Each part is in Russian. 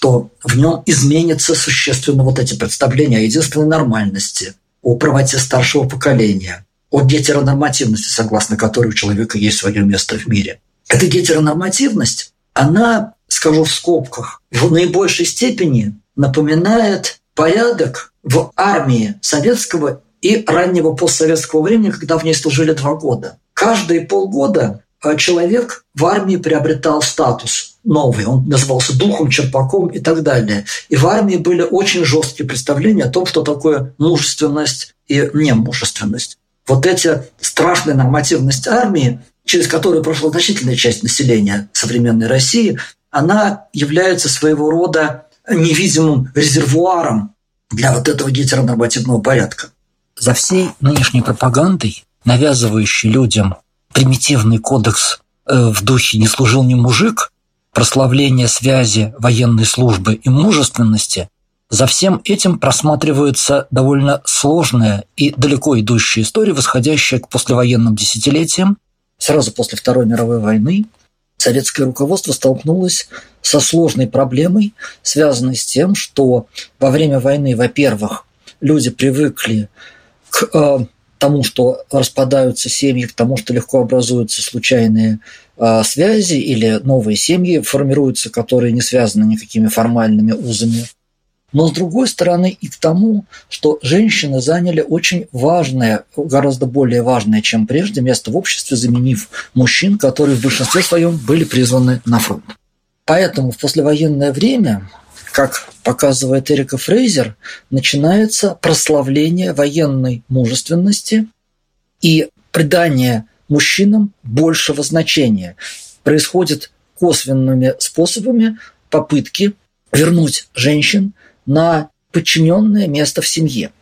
то в нем изменятся существенно вот эти представления о единственной нормальности, о правоте старшего поколения, о гетеронормативности, согласно которой у человека есть свое место в мире. Эта гетеронормативность, она, скажу в скобках, в наибольшей степени напоминает порядок в армии советского и раннего постсоветского времени, когда в ней служили 2 года. Каждые полгода человек в армии приобретал статус новый, он назывался духом, черпаком и так далее. И в армии были очень жесткие представления о том, что такое мужественность и немужественность. Вот эти страшная нормативность армии, через которую прошла значительная часть населения современной России, она является своего рода невидимым резервуаром для вот этого гетеронормативного порядка. За всей нынешней пропагандой, навязывающей людям примитивный кодекс в духе «не служил ни мужик», прославление связи военной службы и мужественности, за всем этим просматривается довольно сложная и далеко идущая история, восходящая к послевоенным десятилетиям. Сразу после Второй мировой войны советское руководство столкнулось со сложной проблемой, связанной с тем, что во время войны, во-первых, люди привыкли к тому, что распадаются семьи, к тому, что легко образуются случайные связи или новые семьи формируются, которые не связаны никакими формальными узами. Но, с другой стороны, и к тому, что женщины заняли очень важное, гораздо более важное, чем прежде, место в обществе, заменив мужчин, которые в большинстве своем были призваны на фронт. Поэтому в послевоенное время, как показывает Эрика Фрейзер, начинается прославление военной мужественности и придание мужчинам большего значения. Происходят косвенными способами попытки вернуть женщин на подчиненное место в семье.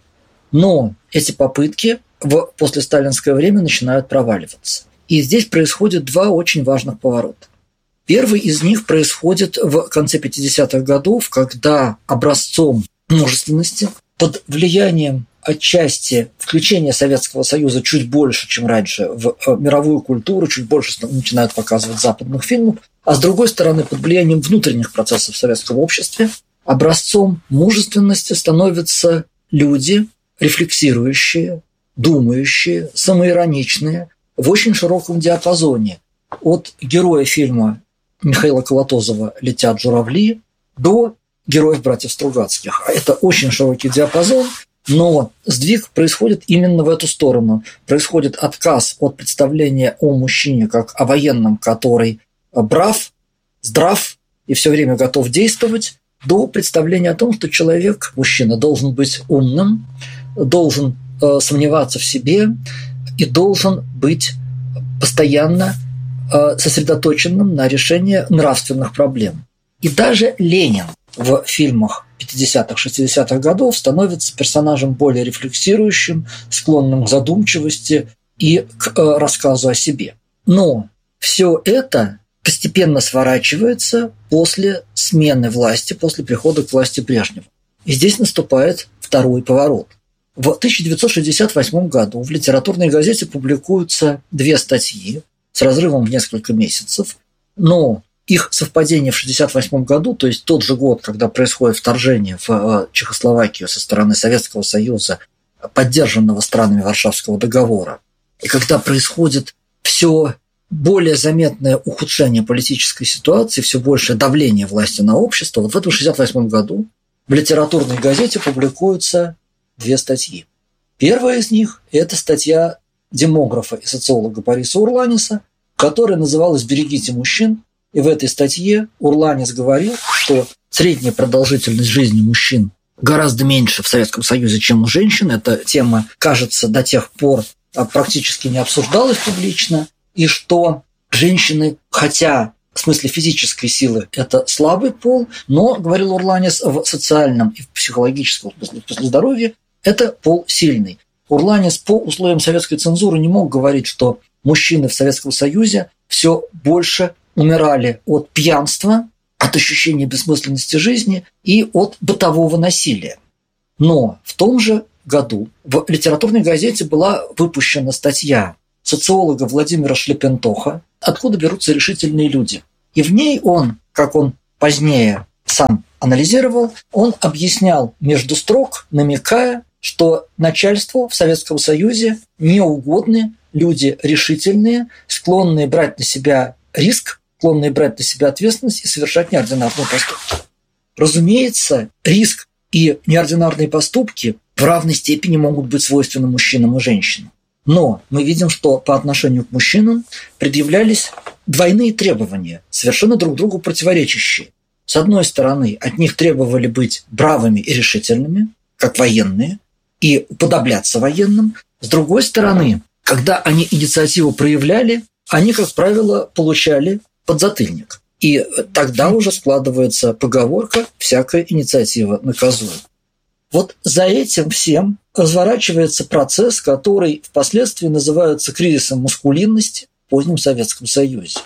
Но эти попытки в послесталинское время начинают проваливаться. И здесь происходит 2 очень важных поворота. Первый из них происходит в конце 50-х годов, когда образцом мужественности под влиянием отчасти включения Советского Союза чуть больше, чем раньше, в мировую культуру, чуть больше начинают показывать западных фильмов, а с другой стороны, под влиянием внутренних процессов в советском обществе, образцом мужественности становятся люди, рефлексирующие, думающие, самоироничные, в очень широком диапазоне. От героя фильма Михаила Колотозова «Летят журавли» до героев братьев Стругацких. Это очень широкий диапазон, но сдвиг происходит именно в эту сторону. Происходит отказ от представления о мужчине как о военном, который брав, здрав и все время готов действовать, до представления о том, что человек, мужчина, должен быть умным, должен сомневаться в себе и должен быть постоянно сосредоточенным на решении нравственных проблем. И даже Ленин в фильмах 50-х, 60-х годов становится персонажем более рефлексирующим, склонным к задумчивости и к рассказу о себе. Но все это постепенно сворачивается после смены власти, после прихода к власти Брежнева. И здесь наступает второй поворот. В 1968 году в литературной газете публикуются 2 статьи с разрывом в несколько месяцев, но их совпадение в 1968 году, то есть тот же год, когда происходит вторжение в Чехословакию со стороны Советского Союза, поддержанного странами Варшавского договора, и когда происходит все более заметное ухудшение политической ситуации, все большее давление власти на общество, вот в этом 1968 году в литературной газете публикуются 2 статьи. Первая из них – это статья демографа и социолога Бориса Урланиса, которая называлась «Берегите мужчин». И в этой статье Урланис говорил, что средняя продолжительность жизни мужчин гораздо меньше в Советском Союзе, чем у женщин. Эта тема, кажется, до тех пор практически не обсуждалась публично, и что женщины, хотя в смысле физической силы это слабый пол, но, говорил Урланис, в социальном и в психологическом смысле здоровья это пол сильный. Урланис по условиям советской цензуры не мог говорить, что мужчины в Советском Союзе все больше умирали от пьянства, от ощущения бессмысленности жизни и от бытового насилия. Но в том же году в литературной газете была выпущена статья социолога Владимира Шлепентоха «Откуда берутся решительные люди». И в ней он, как он позднее сам анализировал, он объяснял между строк, намекая, что начальству в Советском Союзе не угодны люди решительные, склонные брать на себя риск, склонные брать на себя ответственность и совершать неординарные поступки. Разумеется, риск и неординарные поступки в равной степени могут быть свойственны мужчинам и женщинам. Но мы видим, что по отношению к мужчинам предъявлялись двойные требования, совершенно друг другу противоречащие. С одной стороны, от них требовали быть бравыми и решительными, как военные, и уподобляться военным. С другой стороны, когда они инициативу проявляли, они, как правило, получали подзатыльник. И тогда уже складывается поговорка «всякая инициатива наказуема». Вот за этим всем разворачивается процесс, который впоследствии называется кризисом маскулинности в позднем Советском Союзе.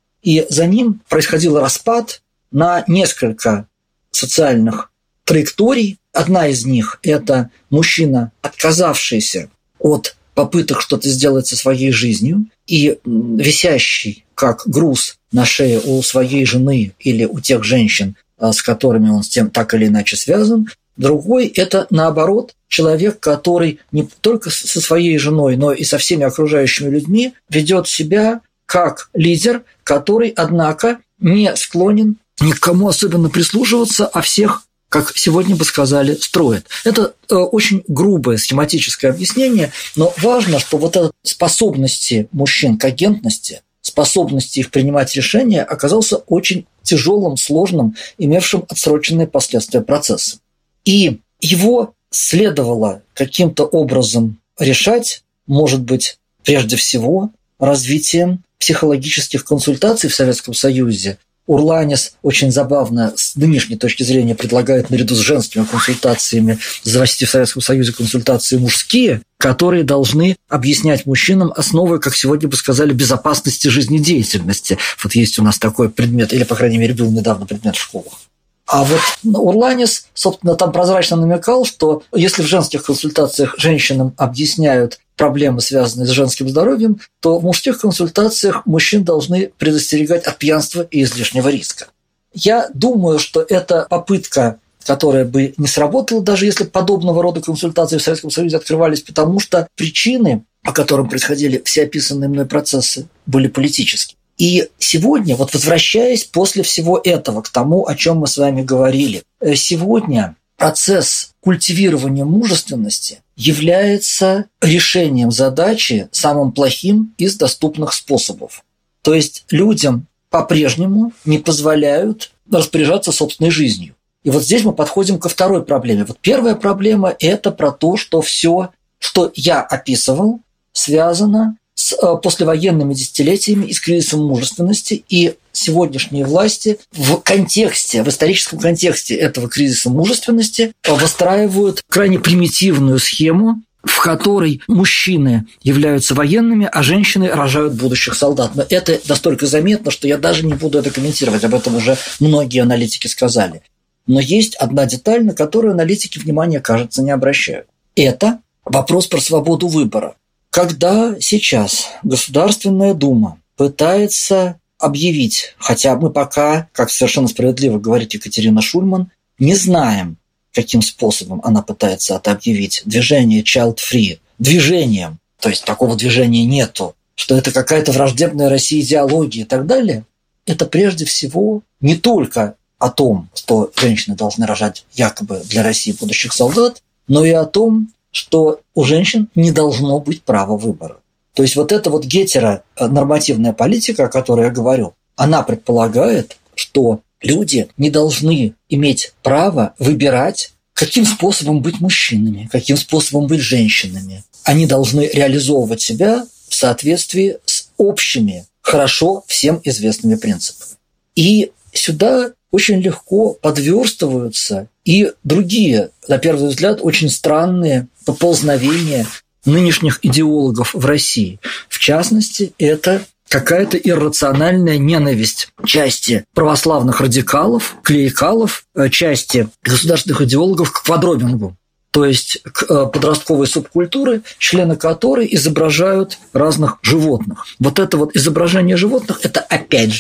И за ним происходил распад на несколько социальных траекторий. Одна из них – это мужчина, отказавшийся от попыток что-то сделать со своей жизнью и висящий как груз на шее у своей жены или у тех женщин, с которыми он с тем так или иначе связан. Другой – это, наоборот, человек, который не только со своей женой, но и со всеми окружающими людьми ведет себя как лидер, который, однако, не склонен ни к кому особенно прислушиваться, а всех, как сегодня бы сказали, строит. Это очень грубое схематическое объяснение, но важно, что вот эта способности мужчин к агентности, способности их принимать решения оказался очень тяжелым, сложным, имевшим отсроченные последствия процессом. И его следовало каким-то образом решать, может быть, прежде всего, развитием психологических консультаций в Советском Союзе. Урланис очень забавно с нынешней точки зрения предлагает наряду с женскими консультациями завести в Советском Союзе консультации мужские, которые должны объяснять мужчинам основы, как сегодня бы сказали, безопасности жизнедеятельности. Вот есть у нас такой предмет, или, по крайней мере, был недавно предмет в школах. А вот Урланис, собственно, там прозрачно намекал, что если в женских консультациях женщинам объясняют проблемы, связанные с женским здоровьем, то в мужских консультациях мужчин должны предостерегать от пьянства и излишнего риска. Я думаю, что это попытка, которая бы не сработала, даже если подобного рода консультации в Советском Союзе открывались, потому что причины, по которым происходили все описанные мной процессы, были политические. И сегодня, вот возвращаясь после всего этого к тому, о чем мы с вами говорили, сегодня процесс культивирования мужественности является решением задачи самым плохим из доступных способов. То есть людям по-прежнему не позволяют распоряжаться собственной жизнью. И вот здесь мы подходим ко второй проблеме. Вот первая проблема – это про то, что все, что я описывал, связано с послевоенными десятилетиями и с кризисом мужественности, и сегодняшние власти в контексте, в историческом контексте этого кризиса мужественности выстраивают крайне примитивную схему, в которой мужчины являются военными, а женщины рожают будущих солдат. Но это настолько заметно, что я даже не буду это комментировать, об этом уже многие аналитики сказали. Но есть одна деталь, на которую аналитики внимания, кажется, не обращают. Это вопрос про свободу выбора. Когда сейчас Государственная Дума пытается объявить, хотя мы пока, как совершенно справедливо говорит Екатерина Шульман, не знаем, каким способом она пытается это объявить, движение Child Free движением, то есть такого движения нету, что это какая-то враждебная России идеология и так далее, это прежде всего не только о том, что женщины должны рожать якобы для России будущих солдат, но и о том, что у женщин не должно быть права выбора. То есть вот эта вот гетеронормативная политика, о которой я говорю, она предполагает, что люди не должны иметь право выбирать, каким способом быть мужчинами, каким способом быть женщинами. Они должны реализовывать себя в соответствии с общими, хорошо всем известными принципами. И сюда очень легко подверстываются и другие, на первый взгляд, очень странные поползновения нынешних идеологов в России. В частности, это какая-то иррациональная ненависть части православных радикалов, клерикалов, части государственных идеологов к квадробингу, то есть к подростковой субкультуре, члены которой изображают разных животных. Вот это вот изображение животных – это опять же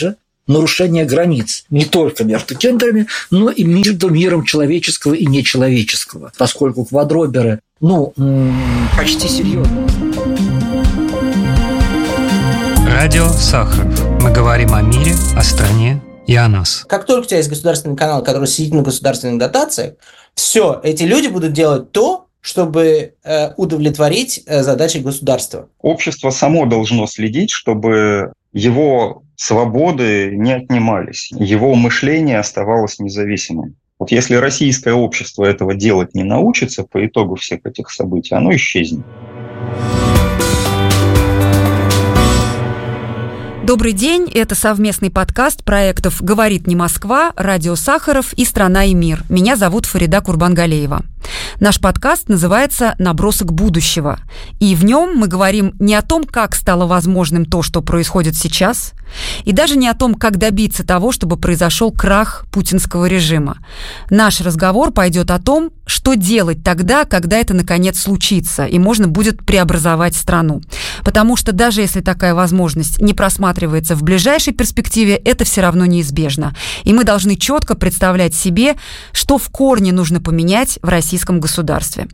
нарушение границ не только между гендерами, но и между миром человеческого и нечеловеческого, поскольку квадроберы, почти серьезно. Радио Сахаров. Мы говорим о мире, о стране и о нас. Как только у тебя есть государственный канал, который сидит на государственных дотациях, все, эти люди будут делать то, чтобы удовлетворить задачи государства. Общество само должно следить, чтобы его свободы не отнимались, его мышление оставалось независимым. Вот если российское общество этого делать не научится по итогу всех этих событий, оно исчезнет. Добрый день, это совместный подкаст проектов «Говорит не Москва», «Радио Сахаров» и «Страна и мир». Меня зовут Фарида Курбангалеева. Наш подкаст называется «Набросок будущего». И в нем мы говорим не о том, как стало возможным то, что происходит сейчас, и даже не о том, как добиться того, чтобы произошел крах путинского режима. Наш разговор пойдет о том, что делать тогда, когда это наконец случится, и можно будет преобразовать страну. Потому что даже если такая возможность не просматривается в ближайшей перспективе, это все равно неизбежно. И мы должны четко представлять себе, что в корне нужно поменять в российском государстве.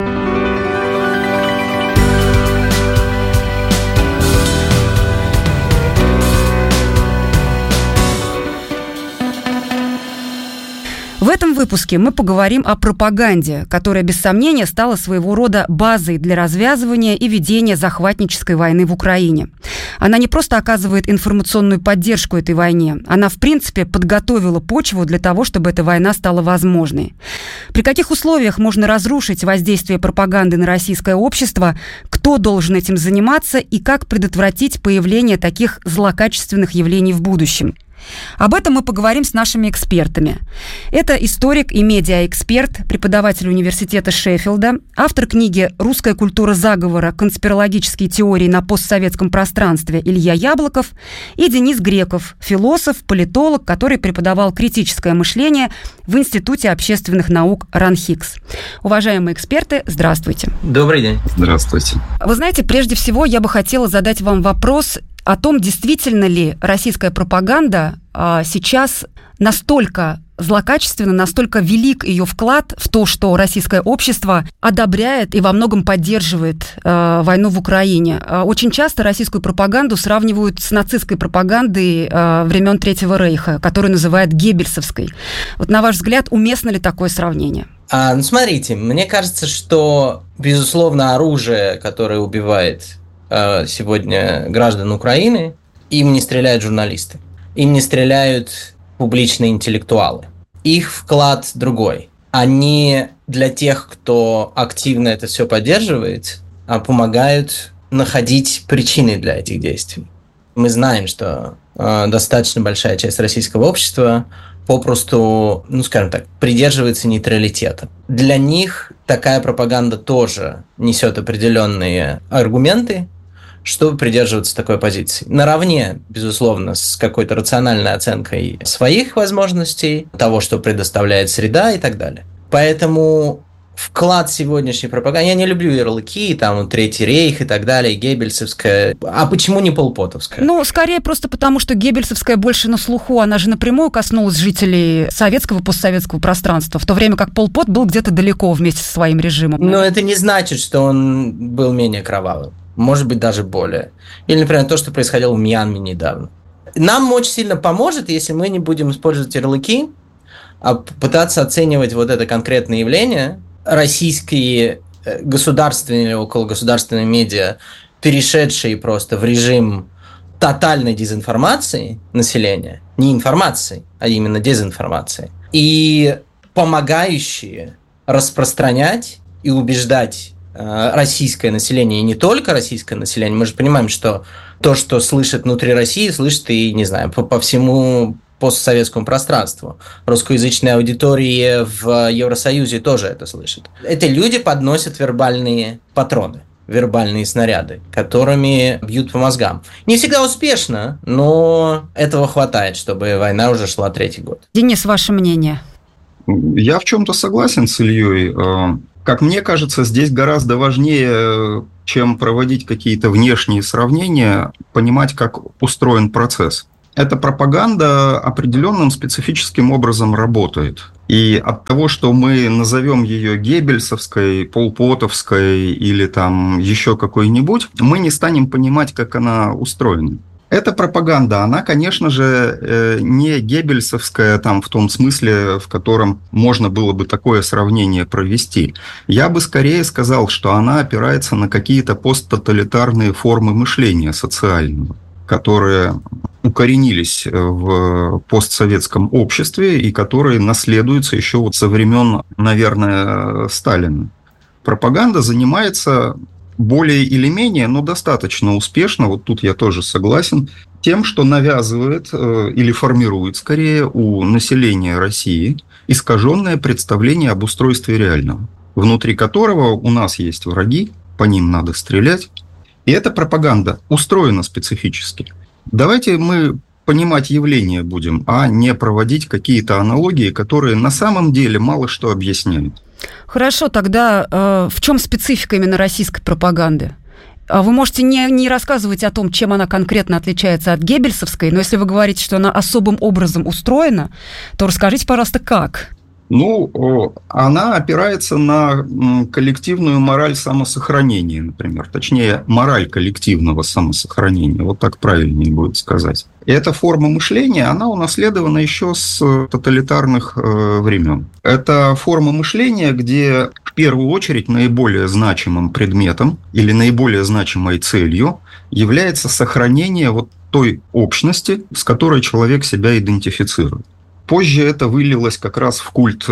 В этом выпуске мы поговорим о пропаганде, которая, без сомнения, стала своего рода базой для развязывания и ведения захватнической войны в Украине. Она не просто оказывает информационную поддержку этой войне, она, в принципе, подготовила почву для того, чтобы эта война стала возможной. При каких условиях можно разрушить воздействие пропаганды на российское общество, кто должен этим заниматься и как предотвратить появление таких злокачественных явлений в будущем? Об этом мы поговорим с нашими экспертами. Это историк и медиаэксперт, преподаватель университета Шеффилда, автор книги «Русская культура заговора. Конспирологические теории на постсоветском пространстве» Илья Яблоков и Денис Греков, философ, политолог, который преподавал критическое мышление в Институте общественных наук РАНХИКС. Уважаемые эксперты, здравствуйте. Добрый день. Здравствуйте. Вы знаете, прежде всего я бы хотела задать вам вопрос о том, действительно ли российская пропаганда сейчас настолько злокачественна, настолько велик ее вклад в то, что российское общество одобряет и во многом поддерживает войну в Украине. Очень часто российскую пропаганду сравнивают с нацистской пропагандой времен Третьего Рейха, которую называют геббельсовской. Вот на ваш взгляд, уместно ли такое сравнение? Смотрите, мне кажется, что, безусловно, оружие, которое убивает сегодня граждан Украины, им не стреляют журналисты, им не стреляют публичные интеллектуалы. Их вклад другой. Они для тех, кто активно это все поддерживает, помогают находить причины для этих действий. Мы знаем, что достаточно большая часть российского общества попросту, скажем так, придерживается нейтралитета. Для них такая пропаганда тоже несет определенные аргументы, чтобы придерживаться такой позиции. Наравне, безусловно, с какой-то рациональной оценкой своих возможностей, того, что предоставляет среда и так далее. Поэтому вклад сегодняшней пропаганды... Я не люблю ярлыки, Третий рейх и так далее, геббельсовская. А почему не полпотовская? Скорее просто потому, что геббельсовская больше на слуху, она же напрямую коснулась жителей советского и постсоветского пространства, в то время как Пол Пот был где-то далеко вместе со своим режимом. Но это не значит, что он был менее кровавым. Может быть, даже более. Или, например, то, что происходило в Мьянме недавно. Нам очень сильно поможет, если мы не будем использовать ярлыки, а пытаться оценивать вот это конкретное явление. Российские государственные или окологосударственные медиа, перешедшие просто в режим тотальной дезинформации населения, не информации, а именно дезинформации, и помогающие распространять и убеждать российское население, и не только российское население. Мы же понимаем, что то, что слышит внутри России, слышит и, не знаю, по всему постсоветскому пространству. Русскоязычные аудитории в Евросоюзе тоже это слышат. Эти люди подносят вербальные патроны, вербальные снаряды, которыми бьют по мозгам. Не всегда успешно, но этого хватает, чтобы война уже шла 3-й год. Денис, ваше мнение? Я в чем-то согласен с Ильей. Как мне кажется, здесь гораздо важнее, чем проводить какие-то внешние сравнения, понимать, как устроен процесс. эта пропаганда определенным специфическим образом работает. И от того, что мы назовем ее геббельсовской, полпотовской или там еще какой-нибудь, мы не станем понимать, как она устроена. Эта пропаганда, она, конечно же, не геббельсовская там, в том смысле, в котором можно было бы такое сравнение провести. Я бы скорее сказал, что она опирается на какие-то посттоталитарные формы мышления социального, которые укоренились в постсоветском обществе и которые наследуются еще вот со времен, наверное, Сталина. Пропаганда занимается более или менее, но достаточно успешно, вот тут я тоже согласен, тем, что навязывает или формирует скорее у населения России искаженное представление об устройстве реального, внутри которого у нас есть враги, по ним надо стрелять. И эта пропаганда устроена специфически. Давайте мы понимать явления будем, а не проводить какие-то аналогии, которые на самом деле мало что объясняют. Хорошо, тогда в чем специфика именно российской пропаганды? Вы можете не рассказывать о том, чем она конкретно отличается от геббельсовской, но если вы говорите, что она особым образом устроена, то расскажите, пожалуйста, как? Ну, она опирается на коллективную мораль самосохранения, например. Точнее, мораль коллективного самосохранения. Вот так правильнее будет сказать. И эта форма мышления, она унаследована еще с тоталитарных времен. Это форма мышления, где в первую очередь наиболее значимым предметом или наиболее значимой целью является сохранение вот той общности, с которой человек себя идентифицирует. Позже это вылилось как раз в культ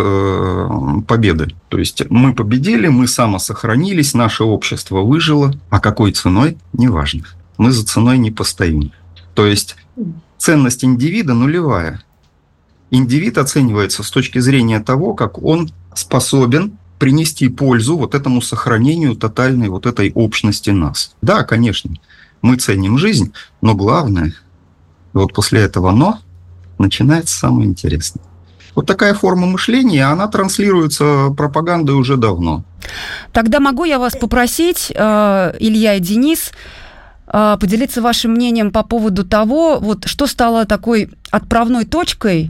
победы. То есть мы победили, мы самосохранились, наше общество выжило, а какой ценой – неважно. Мы за ценой не постоим. То есть ценность индивида нулевая. Индивид оценивается с точки зрения того, как он способен принести пользу вот этому сохранению тотальной вот этой общности нас. Да, конечно, мы ценим жизнь, но главное, вот после этого «но» начинается самое интересное. Вот такая форма мышления, она транслируется пропагандой уже давно. Тогда могу я вас попросить, Илья и Денис, поделиться вашим мнением по поводу того, вот, что стало такой отправной точкой,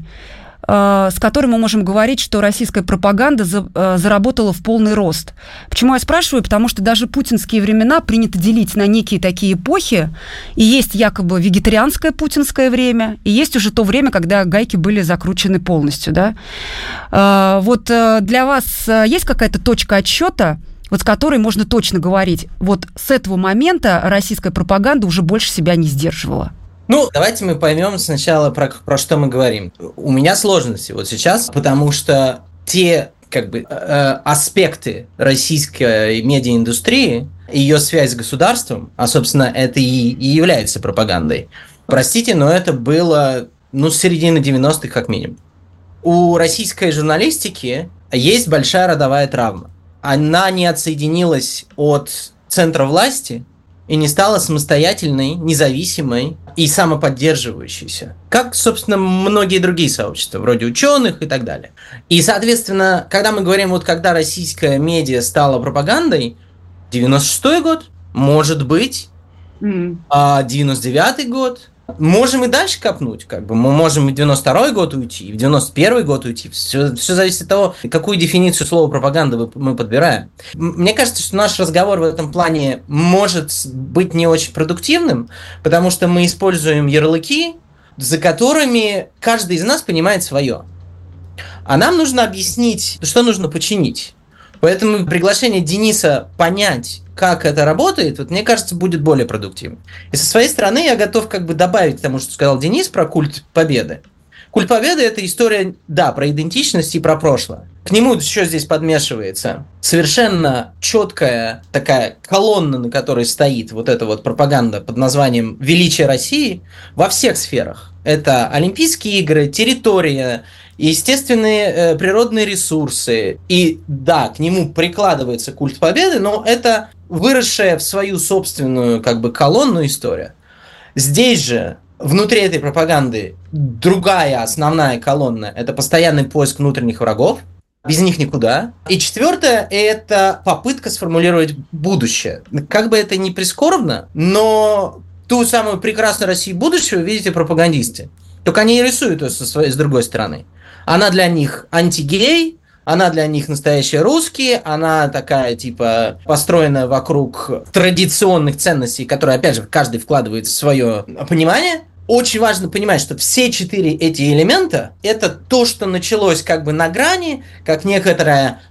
с которой мы можем говорить, что российская пропаганда заработала в полный рост. Почему я спрашиваю? Потому что даже путинские времена принято делить на некие такие эпохи, и есть якобы вегетарианское путинское время, и есть уже то время, когда гайки были закручены полностью. Да? Вот для вас есть какая-то точка отсчета, вот с которой можно точно говорить, вот с этого момента российская пропаганда уже больше себя не сдерживала? Ну, давайте мы поймем сначала, про что мы говорим. У меня сложности вот сейчас, потому что те аспекты российской медиаиндустрии, ее связь с государством, а, собственно, это и является пропагандой. Простите, но это было, с середины 90-х как минимум. У российской журналистики есть большая родовая травма. Она не отсоединилась от центра власти и не стала самостоятельной, независимой и самоподдерживающейся. Как, собственно, многие другие сообщества, вроде ученых и так далее. И, соответственно, когда мы говорим, вот когда российская медиа стала пропагандой, 96-й год, может быть, 99-й год, можем и дальше копнуть, мы можем и в 92-й год уйти, и в 91-й год уйти. Все зависит от того, какую дефиницию слова пропаганда мы подбираем. Мне кажется, что наш разговор в этом плане может быть не очень продуктивным, потому что мы используем ярлыки, за которыми каждый из нас понимает свое. А нам нужно объяснить, что нужно починить. Поэтому приглашение Дениса понять, как это работает, вот, мне кажется, будет более продуктивным. И со своей стороны я готов добавить к тому, что сказал Денис про культ победы. Культ победы – это история, да, про идентичность и про прошлое. К нему еще здесь подмешивается совершенно четкая такая колонна, на которой стоит вот эта вот пропаганда под названием «Величие России» во всех сферах. Это Олимпийские игры, территория, естественные природные ресурсы. И да, к нему прикладывается культ победы, но это выросшая в свою собственную колонну история. Здесь же внутри этой пропаганды другая основная колонна – это постоянный поиск внутренних врагов. Без них никуда. И четвертое – это попытка сформулировать будущее. Как бы это ни прискорбно, но ту самую прекрасную Россию будущего видите пропагандисты. Только они рисуют ее с другой стороны. Она для них антигей, она для них настоящие русские, она такая, типа, построена вокруг традиционных ценностей, которые, опять же, каждый вкладывает в свое понимание. Очень важно понимать, что все 4 эти элемента – это то, что началось как бы на грани, как некоторая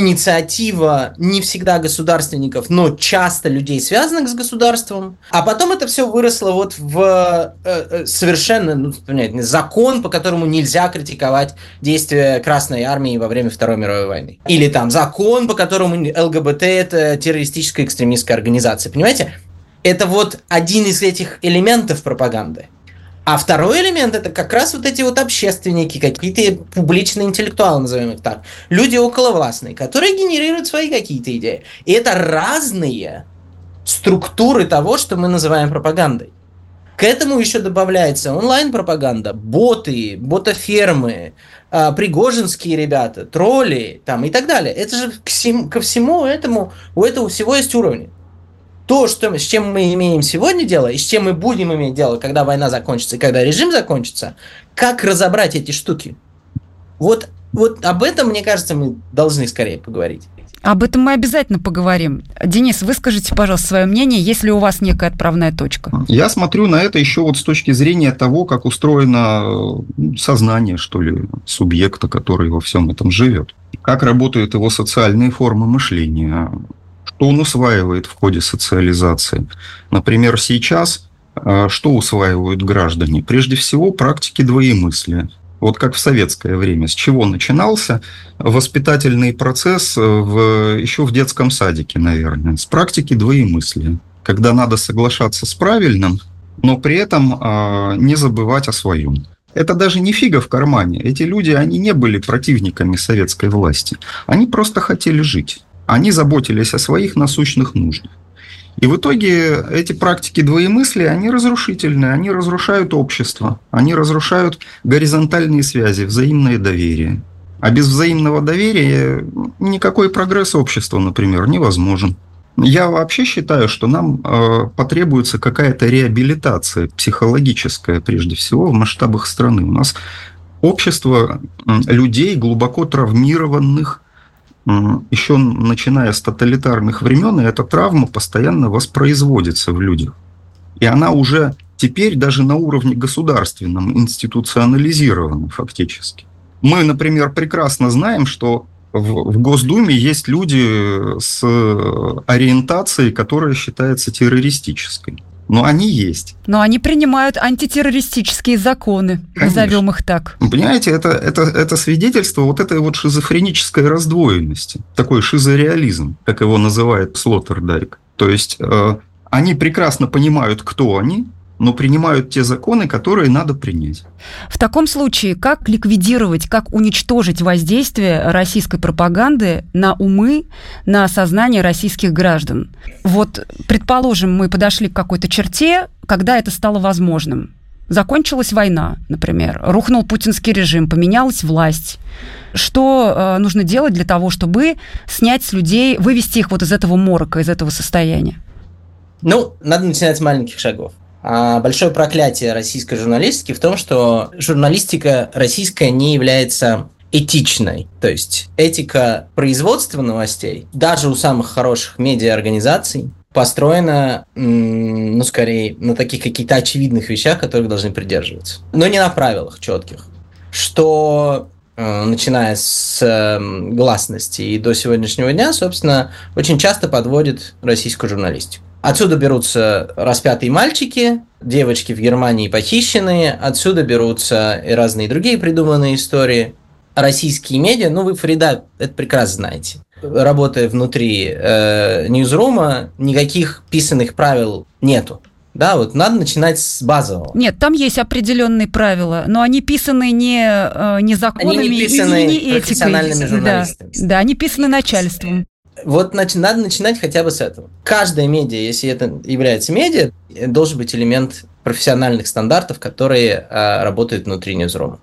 инициатива не всегда государственников, но часто людей, связанных с государством. А потом это все выросло вот в совершенно закон, по которому нельзя критиковать действия Красной Армии во время Второй мировой войны. Или там закон, по которому ЛГБТ – это террористическая экстремистская организация. Понимаете? Это вот один из этих элементов пропаганды. А второй элемент – это как раз вот эти вот общественники, какие-то публичные интеллектуалы, назовем их так, люди околовластные, которые генерируют свои какие-то идеи. И это разные структуры того, что мы называем пропагандой. К этому еще добавляется онлайн-пропаганда, боты, ботофермы, пригожинские ребята, тролли там, и так далее. Это же ко всему этому, у этого всего есть уровни. То, с чем мы имеем сегодня дело, и с чем мы будем иметь дело, когда война закончится, и когда режим закончится, как разобрать эти штуки? Вот об этом, мне кажется, мы должны скорее поговорить. Об этом мы обязательно поговорим. Денис, выскажите, пожалуйста, свое мнение, есть ли у вас некая отправная точка? Я смотрю на это еще вот с точки зрения того, как устроено сознание, что ли, субъекта, который во всем этом живет. Как работают его социальные формы мышления, что он усваивает в ходе социализации. Например, сейчас что усваивают граждане? Прежде всего, практики двоемыслия. Вот как в советское время. С чего начинался воспитательный процесс еще в детском садике, наверное? С практики двоемыслия. Когда надо соглашаться с правильным, но при этом не забывать о своем. Это даже не фига в кармане. Эти люди, они не были противниками советской власти. Они просто хотели жить. Они заботились о своих насущных нуждах. И в итоге эти практики двоемыслия, они разрушительные, они разрушают общество, они разрушают горизонтальные связи, взаимное доверие. А без взаимного доверия никакой прогресс общества, например, невозможен. Я вообще считаю, что нам потребуется какая-то реабилитация психологическая, прежде всего, в масштабах страны. У нас общество людей, глубоко травмированных, еще начиная с тоталитарных времен, и эта травма постоянно воспроизводится в людях. И она уже теперь даже на уровне государственном институционализирована фактически. Мы, например, прекрасно знаем, что в Госдуме есть люди с ориентацией, которая считается террористической. Но они есть. Но они принимают антитеррористические законы, конечно. Назовем их так. Понимаете, это свидетельство вот этой вот шизофренической раздвоенности, такой шизореализм, как его называет Слоттердайк. То есть они прекрасно понимают, кто они, но принимают те законы, которые надо принять. В таком случае, как ликвидировать, как уничтожить воздействие российской пропаганды на умы, на сознание российских граждан? Вот, предположим, мы подошли к какой-то черте, когда это стало возможным. Закончилась война, например, рухнул путинский режим, поменялась власть. Что нужно делать для того, чтобы снять с людей, вывести их вот из этого морока, из этого состояния? Надо начинать с маленьких шагов. Большое проклятие российской журналистики в том, что журналистика российская не является этичной. То есть этика производства новостей, даже у самых хороших медиаорганизаций, построена, скорее, на таких каких-то очевидных вещах, которых должны придерживаться. Но не на правилах четких. Что, начиная с гласности и до сегодняшнего дня, собственно, очень часто подводит российскую журналистику. Отсюда берутся распятые мальчики, девочки в Германии похищенные, отсюда берутся и разные другие придуманные истории. Российские медиа, вы, Фарида, это прекрасно знаете. Работая внутри ньюзрума, никаких писанных правил нету. Да, вот надо начинать с базового. Нет, там есть определенные правила, но они писаны не законами, они не писаны не этикой, профессиональными журналистами. Да, они писаны начальством. Вот надо начинать хотя бы с этого. Каждая медиа, если это является медиа, должен быть элемент профессиональных стандартов, которые работают внутри ньюзрума.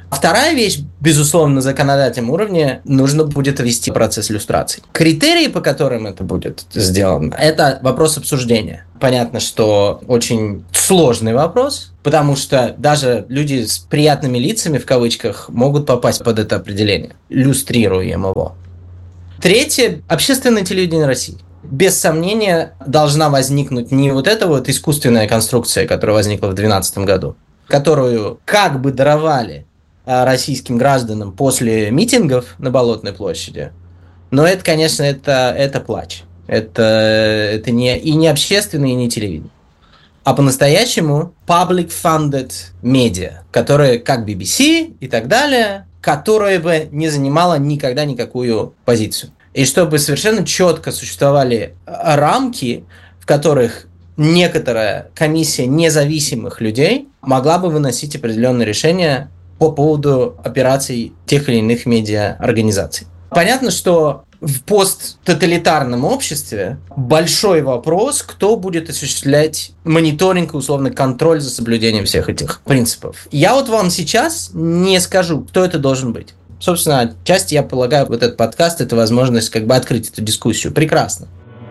Вторая вещь, безусловно, на законодательном уровне нужно будет вести процесс люстрации. Критерии, по которым это будет сделано, это вопрос обсуждения. Понятно, что очень сложный вопрос, потому что даже люди с приятными лицами, в кавычках, могут попасть под это определение, люстрируем его. Третье – общественное телевидение России. Без сомнения должна возникнуть не вот эта вот искусственная конструкция, которая возникла в 2012 году, которую как бы даровали российским гражданам после митингов на Болотной площади. Но это, конечно, это плач. Это не общественное, и не телевидение. А по-настоящему public-funded media, которые как BBC и так далее, которая бы не занимала никогда никакую позицию. И чтобы совершенно четко существовали рамки, в которых некоторая комиссия независимых людей могла бы выносить определенные решения по поводу операций тех или иных медиа-организаций. Понятно, что в посттоталитарном обществе большой вопрос, кто будет осуществлять мониторинг и условный контроль за соблюдением всех этих принципов. Я вот вам сейчас не скажу, кто это должен быть. Собственно, отчасти, я полагаю, вот этот подкаст – это возможность как бы открыть эту дискуссию. Прекрасно.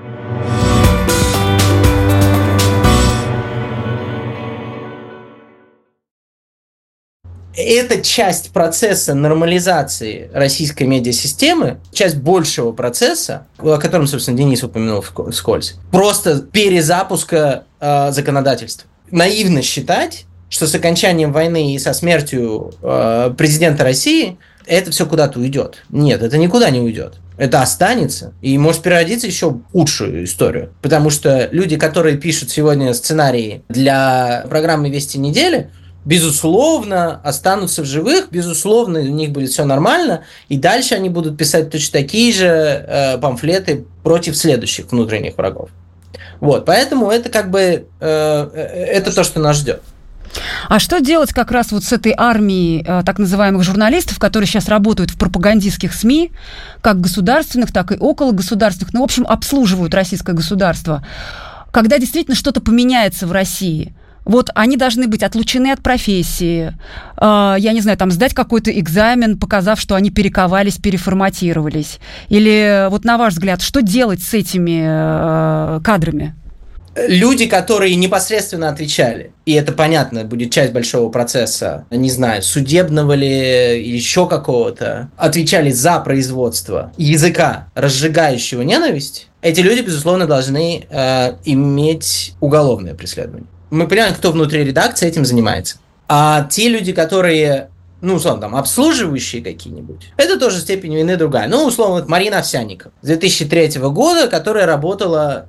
Это часть процесса нормализации российской медиасистемы, часть большего процесса, о котором, собственно, Денис упомянул вскользь, просто перезапуска законодательства. Наивно считать, что с окончанием войны и со смертью президента России это все куда-то уйдет. Нет, это никуда не уйдет. Это останется и может переродиться еще в худшую историю. Потому что люди, которые пишут сегодня сценарии для программы «Вести недели», безусловно, останутся в живых, безусловно, у них будет все нормально, и дальше они будут писать точно такие же памфлеты против следующих внутренних врагов. Вот, поэтому это как бы это то, что нас ждет. А что делать как раз вот с этой армией так называемых журналистов, которые сейчас работают в пропагандистских СМИ, как государственных, так и окологосударственных, ну, в общем, обслуживают российское государство, когда действительно что-то поменяется в России? Вот они должны быть отлучены от профессии, я не знаю, там сдать какой-то экзамен, показав, что они перековались, переформатировались. Или вот на ваш взгляд, что делать с этими кадрами? Люди, которые непосредственно отвечали, и это понятно, будет часть большого процесса, не знаю, судебного ли, еще какого-то, отвечали за производство языка, разжигающего ненависть, эти люди, безусловно, должны иметь уголовное преследование. Мы понимаем, кто внутри редакции этим занимается. А те люди, которые, ну, условно, там, обслуживающие какие-нибудь, это тоже степень вины другая. Ну, условно, Марина Овсянникова с 2003 года, которая работала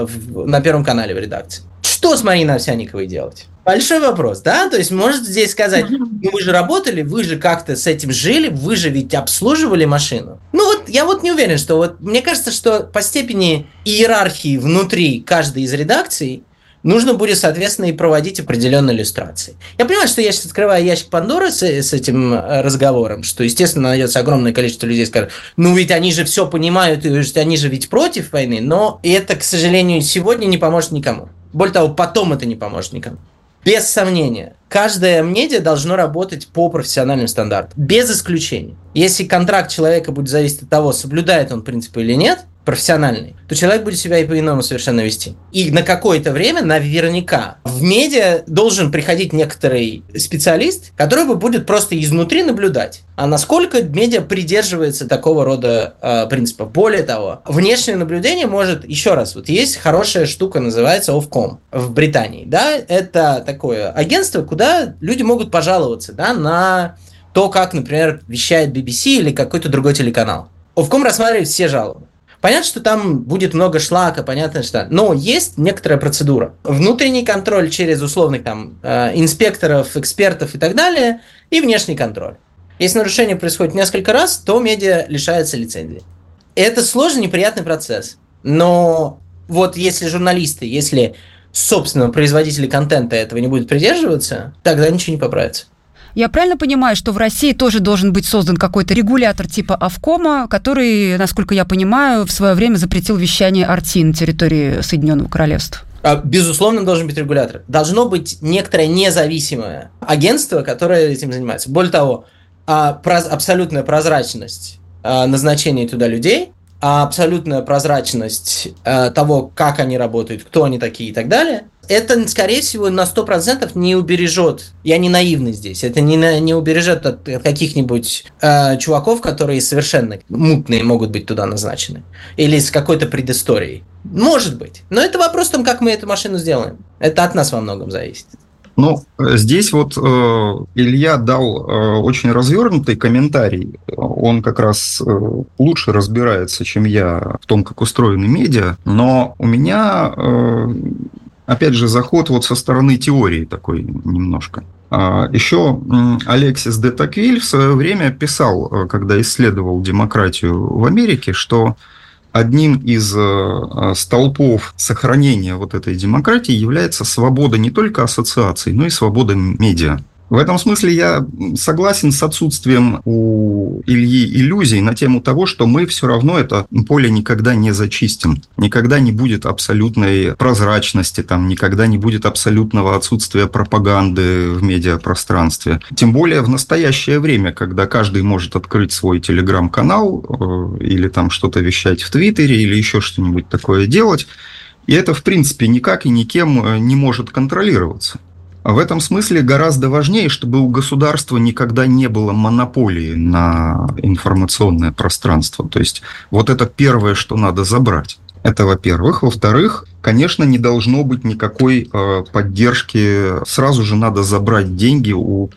на Первом канале в редакции. Что с Мариной Овсянниковой делать? Большой вопрос, да? То есть, может здесь сказать, ну, вы же работали, вы же как-то с этим жили, вы же ведь обслуживали машину. Ну, вот я вот не уверен, что вот, мне кажется, что по степени иерархии внутри каждой из редакций нужно будет, соответственно, и проводить определенные иллюстрации. Я понимаю, что я сейчас открываю ящик Пандоры с этим разговором, что, естественно, найдется огромное количество людей, скажут, ну ведь они же все понимают, и они же ведь против войны, но это, к сожалению, сегодня не поможет никому. Более того, потом это не поможет никому. Без сомнения, каждое медиа должно работать по профессиональным стандартам, без исключения. Если контракт человека будет зависеть от того, соблюдает он принципы или нет, профессиональный, то человек будет себя и по-иному совершенно вести. И на какое-то время, наверняка, в медиа должен приходить некоторый специалист, который будет просто изнутри наблюдать, а насколько медиа придерживается такого рода принципов. Более того, внешнее наблюдение может, еще раз, вот есть хорошая штука, называется Ofcom в Британии, да, это такое агентство, куда люди могут пожаловаться, да, на то, как, например, вещает BBC или какой-то другой телеканал. Ofcom рассматривает все жалобы. Понятно, что там будет много шлака, понятно, что... Но есть некоторая процедура. Внутренний контроль через условных там инспекторов, экспертов и так далее, и внешний контроль. Если нарушение происходит несколько раз, то медиа лишается лицензии. Это сложный, неприятный процесс. Но вот если журналисты, если, собственно, производители контента этого не будут придерживаться, тогда ничего не поправится. Я правильно понимаю, что в России тоже должен быть создан какой-то регулятор типа Ofcom, который, насколько я понимаю, в свое время запретил вещание RT на территории Соединенного Королевства? Безусловно, должен быть регулятор. Должно быть некоторое независимое агентство, которое этим занимается. Более того, абсолютная прозрачность назначения туда людей, абсолютная прозрачность того, как они работают, кто они такие и так далее, это, скорее всего, на 100% не убережет, я не наивный здесь, это не убережет от каких-нибудь чуваков, которые совершенно мутные могут быть туда назначены, или с какой-то предысторией. Может быть. Но это вопрос в том, как мы эту машину сделаем. Это от нас во многом зависит. Ну, здесь вот Илья дал очень развернутый комментарий. Он как раз лучше разбирается, чем я, в том, как устроены медиа. Но у меня, опять же, заход вот со стороны теории такой немножко. Еще Алексис де Токвиль в свое время писал, когда исследовал демократию в Америке, что одним из столпов сохранения вот этой демократии является свобода не только ассоциаций, но и свобода медиа. В этом смысле я согласен с отсутствием у Ильи иллюзий на тему того, что мы все равно это поле никогда не зачистим. Никогда не будет абсолютной прозрачности, там, никогда не будет абсолютного отсутствия пропаганды в медиапространстве. Тем более в настоящее время, когда каждый может открыть свой телеграм-канал или там что-то вещать в Твиттере или еще что-нибудь такое делать, и это, в принципе, никак и никем не может контролироваться. В этом смысле гораздо важнее, чтобы у государства никогда не было монополии на информационное пространство. То есть вот это первое, что надо забрать. Это, во-первых. Во-вторых, конечно, не должно быть никакой поддержки. Сразу же надо забрать деньги у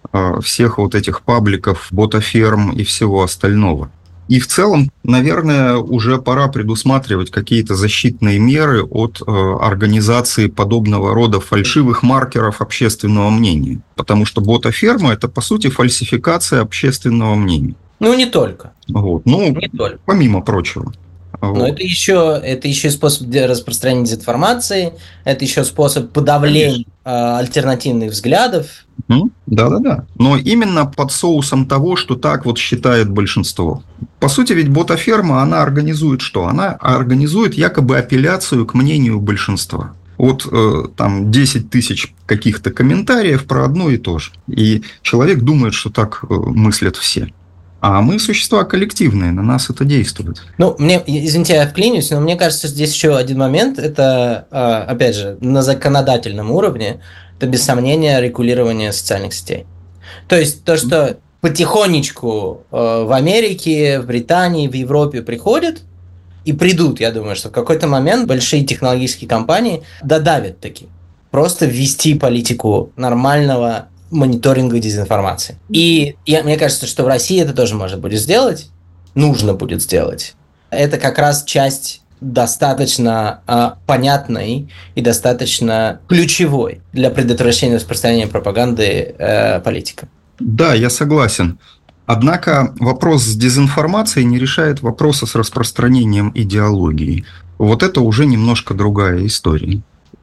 всех вот этих пабликов, ботаферм и всего остального. И в целом, наверное, уже пора предусматривать какие-то защитные меры от организации подобного рода фальшивых маркеров общественного мнения. Потому что ботаферма – это, по сути, фальсификация общественного мнения. Ну, не только. Вот. Ну, не только. Помимо прочего. Но вот. это еще способ распространения дезинформации, это еще способ подавления альтернативных взглядов. Да-да-да. Но именно под соусом того, что так вот считает большинство. По сути, ведь ботаферма, она организует что? Она организует якобы апелляцию к мнению большинства. Вот там 10 тысяч каких-то комментариев про одно и то же. И человек думает, что так мыслят все. А мы существа коллективные, на нас это действует. Ну, извините, я вклинюсь, но мне кажется, здесь еще один момент, это, опять же, на законодательном уровне, это, без сомнения, регулирование социальных сетей. То есть, то, что потихонечку в Америке, в Британии, в Европе приходят и придут, я думаю, что в какой-то момент большие технологические компании додавят таки. Просто ввести политику нормального мониторинга дезинформации. И мне кажется, что в России это тоже можно будет сделать, нужно будет сделать. Это как раз часть достаточно понятной и достаточно ключевой для предотвращения распространения пропаганды политика. Да, я согласен. Однако вопрос с дезинформацией не решает вопроса с распространением идеологии. Вот это уже немножко другая история.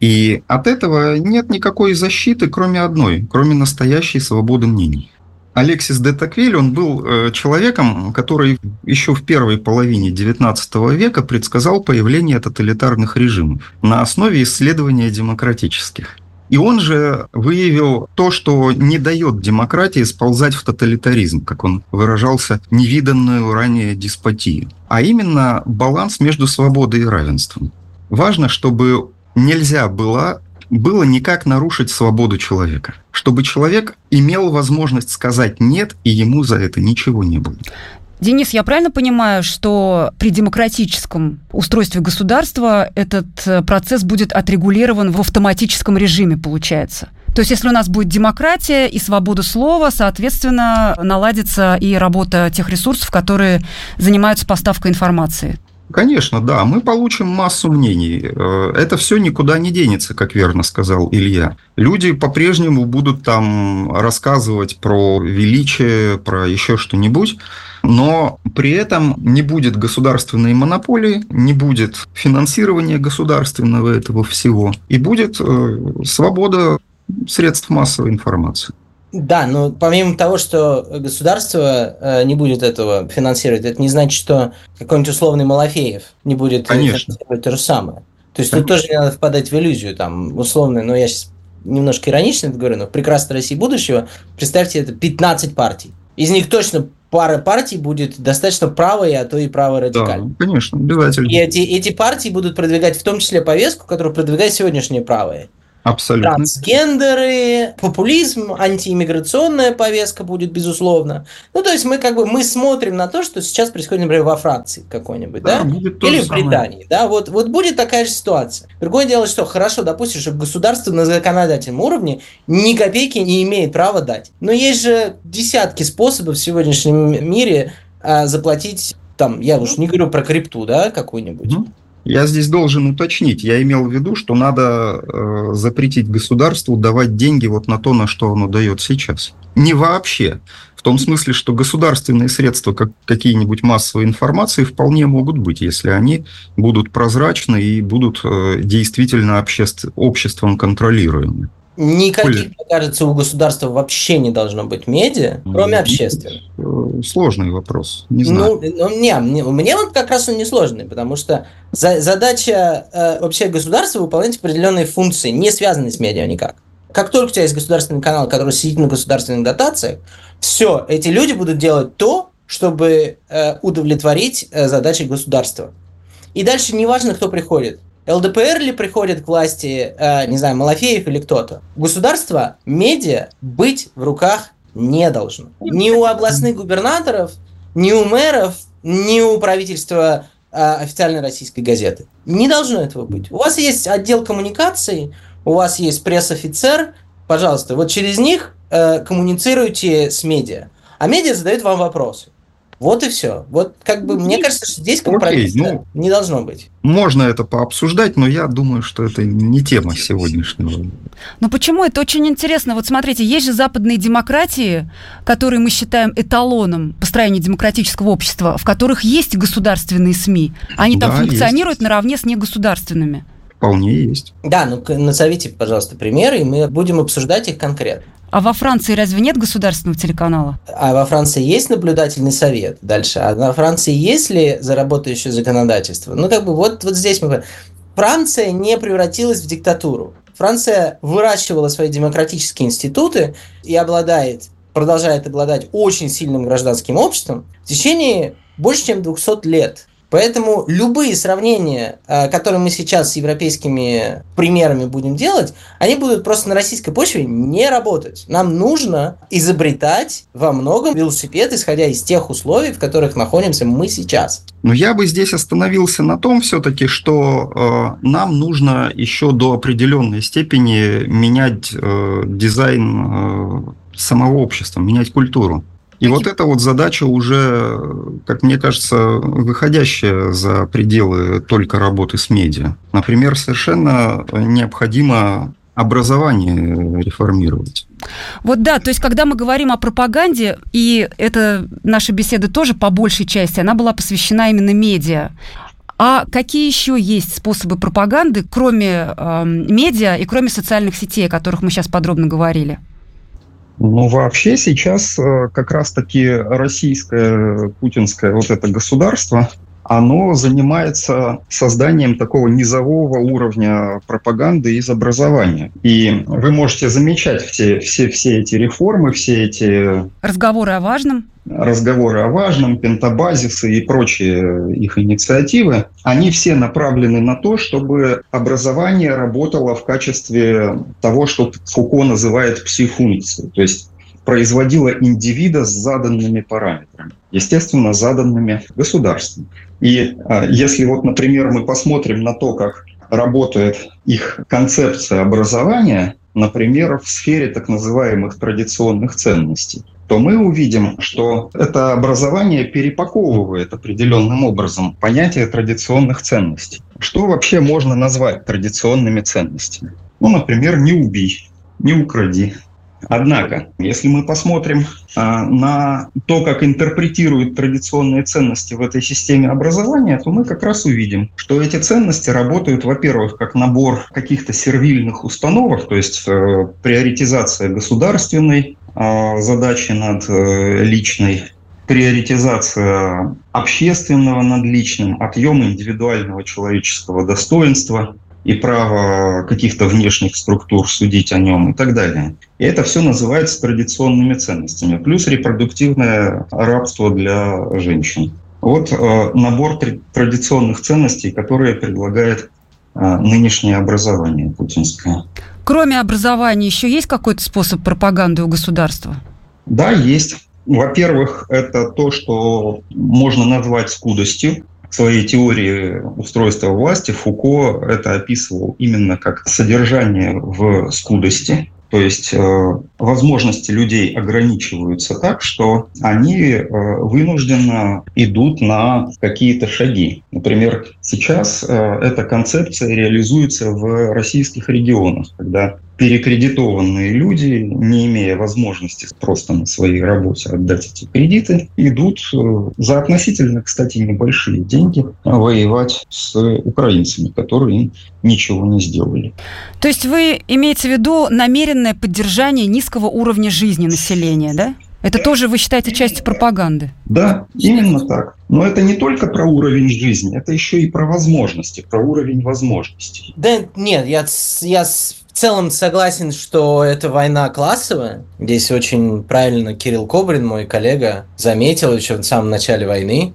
И от этого нет никакой защиты, кроме одной, кроме настоящей свободы мнений. Алексис де Токвиль, он был человеком, который еще в первой половине XIX века предсказал появление тоталитарных режимов на основе исследования демократических. И он же выявил то, что не дает демократии сползать в тоталитаризм, как он выражался, невиданную ранее деспотию, а именно баланс между свободой и равенством. Важно, чтобы нельзя было никак нарушить свободу человека, чтобы человек имел возможность сказать «нет», и ему за это ничего не было. Денис, я правильно понимаю, что при демократическом устройстве государства этот процесс будет отрегулирован в автоматическом режиме, получается? То есть, если у нас будет демократия и свобода слова, соответственно, наладится и работа тех ресурсов, которые занимаются поставкой информации. Конечно, да. Мы получим массу мнений. Это все никуда не денется, как верно сказал Илья. Люди по-прежнему будут там рассказывать про величие, про еще что-нибудь, но при этом не будет государственной монополии, не будет финансирования государственного этого всего, и будет свобода средств массовой информации. Да, но помимо того, что государство не будет этого финансировать, это не значит, что какой-нибудь условный Малафеев не будет финансировать то же самое. То есть тут тоже не надо впадать в иллюзию, там, условно, но я сейчас немножко иронично это говорю, но в прекрасной России будущего, представьте, это 15 партий. Из них точно пара партий будет достаточно правой, а то и праворадикальной. Да, конечно, обязательно. И эти партии будут продвигать в том числе повестку, которую продвигают сегодняшние правые. Абсолютно. Трансгендеры, популизм, антииммиграционная повестка будет, безусловно. Ну, то есть мы смотрим на то, что сейчас происходит, например, во Франции какой-нибудь, да? Или в Британии, да? Вот будет такая же ситуация. Другое дело, что хорошо, допустим, что государство на законодательном уровне ни копейки не имеет права дать. Но есть же десятки способов в сегодняшнем мире заплатить, там, я уж не говорю про крипту, да, какую-нибудь. Я здесь должен уточнить. Я имел в виду, что надо запретить государству давать деньги вот на то, на что оно дает сейчас. Не вообще. В том смысле, что государственные средства, как какие-нибудь массовые информации, вполне могут быть, если они будут прозрачны и будут действительно обществом контролируемы. Никаких, мне кажется, у государства вообще не должно быть медиа, кроме общественных. Сложный вопрос, не знаю. Мне вот как раз он не сложный, потому что задача вообще государства выполнять определенные функции, не связанные с медиа никак. Как только у тебя есть государственный канал, который сидит на государственных дотациях, все, эти люди будут делать то, чтобы удовлетворить задачи государства. И дальше неважно, кто приходит. ЛДПР ли приходит к власти, не знаю, Малафеев или кто-то. Государство, медиа быть в руках не должно. Ни у областных губернаторов, ни у мэров, ни у правительства официальной российской газеты. Не должно этого быть. У вас есть отдел коммуникаций, у вас есть пресс-офицер, пожалуйста, вот через них коммуницируйте с медиа. А медиа задают вам вопросы. Вот и все. Вот мне кажется, что здесь компромисса не должно быть. Можно это пообсуждать, но я думаю, что это не тема сегодняшнего. Но почему? Это очень интересно. Вот смотрите, есть же западные демократии, которые мы считаем эталоном построения демократического общества, в которых есть государственные СМИ. Они там функционируют наравне с негосударственными. Вполне есть. Да, назовите, пожалуйста, примеры, и мы будем обсуждать их конкретно. А во Франции разве нет государственного телеканала? А во Франции есть наблюдательный совет дальше? А во Франции есть ли заработающее законодательство? Вот здесь мы... Франция не превратилась в диктатуру. Франция выращивала свои демократические институты и продолжает обладать очень сильным гражданским обществом в течение больше, чем 200 лет. Поэтому любые сравнения, которые мы сейчас с европейскими примерами будем делать, они будут просто на российской почве не работать. Нам нужно изобретать во многом велосипед, исходя из тех условий, в которых находимся мы сейчас. Но я бы здесь остановился на том все-таки, что нам нужно еще до определенной степени менять дизайн самого общества, менять культуру. И вот эта вот задача уже, как мне кажется, выходящая за пределы только работы с медиа. Например, совершенно необходимо образование реформировать. Вот да, то есть когда мы говорим о пропаганде, и это наша беседа тоже по большей части, она была посвящена именно медиа. А какие еще есть способы пропаганды, кроме медиа и кроме социальных сетей, о которых мы сейчас подробно говорили? Вообще сейчас как раз-таки российское, путинское вот это государство, оно занимается созданием такого низового уровня пропаганды из образования. И вы можете замечать все эти реформы, все эти... Разговоры о важном, пентабазисы и прочие их инициативы, они все направлены на то, чтобы образование работало в качестве того, что Фуко называет пси-функцией, то есть производило индивида с заданными параметрами, естественно, заданными государством. И если например, мы посмотрим на то, как работает их концепция образования, например, в сфере так называемых традиционных ценностей, то мы увидим, что это образование перепаковывает определенным образом понятие традиционных ценностей. Что вообще можно назвать традиционными ценностями? Например, не убей, не укради. Однако, если мы посмотрим на то, как интерпретируют традиционные ценности в этой системе образования, то мы как раз увидим, что эти ценности работают, во-первых, как набор каких-то сервильных установок, то есть приоритизация государственной задачи над личной, приоритизация общественного над личным, отъем индивидуального человеческого достоинства. и право каких-то внешних структур судить о нем и так далее. И это все называется традиционными ценностями. Плюс репродуктивное рабство для женщин. Вот набор традиционных ценностей, которые предлагает нынешнее образование путинское. Кроме образования еще есть какой-то способ пропаганды у государства? Да, есть. Во-первых, это то, что можно назвать скудостью. В своей теории устройства власти Фуко это описывал именно как содержание в скудости. То есть возможности людей ограничиваются так, что они вынужденно идут на какие-то шаги. Например, сейчас эта концепция реализуется в российских регионах, когда перекредитованные люди, не имея возможности просто на своей работе отдать эти кредиты, идут за относительно, кстати, небольшие деньги воевать с украинцами, которые им ничего не сделали. То есть вы имеете в виду намеренное поддержание низкого уровня жизни населения, да? Это тоже, вы считаете, частью пропаганды? Да, именно так. Но это не только про уровень жизни, это еще и про возможности, про уровень возможностей. Да нет, я в целом согласен, что это война классовая. Здесь очень правильно Кирилл Кобрин, мой коллега, заметил еще в самом начале войны,